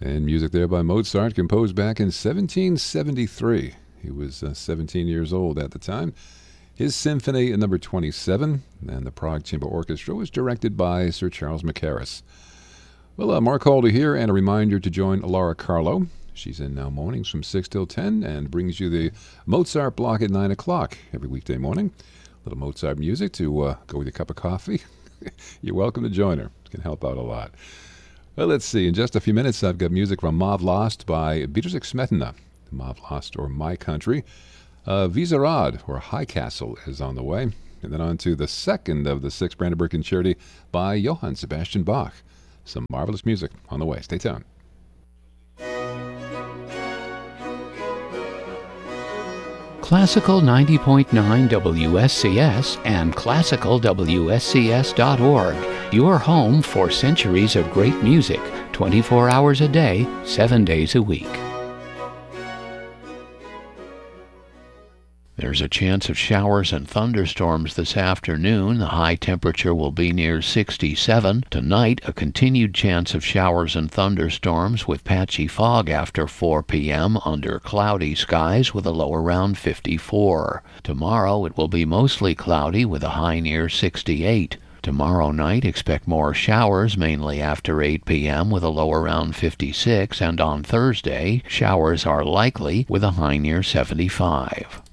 And music there by Mozart, composed back in 1773. He was 17 years old at the time. His Symphony number 27, and the Prague Chamber Orchestra was directed by Sir Charles Mackerras. Well, Mark Halder here, and a reminder to join Laura Carlo. She's in now mornings from 6 till 10 and brings you the Mozart block at 9 o'clock every weekday morning. A little Mozart music to go with a cup of coffee. You're welcome to join her. It can help out a lot. Well, let's see. In just a few minutes, I've got music from Mav Lost by Bedřich Smetana. Mav Lost, or My Country. Vyšehrad, or High Castle, is on the way. And then on to the second of the 6 Brandenburg Concerti by Johann Sebastian Bach. Some marvelous music on the way. Stay tuned. Classical 90.9 WSCS and classicalwscs.org. Your home for centuries of great music, 24 hours a day, 7 days a week. There's a chance of showers and thunderstorms this afternoon. The high temperature will be near 67. Tonight, a continued chance of showers and thunderstorms with patchy fog after 4 p.m. under cloudy skies with a low around 54. Tomorrow, it will be mostly cloudy with a high near 68. Tomorrow night, expect more showers, mainly after 8 p.m. with a low around 56. And on Thursday, showers are likely with a high near 75.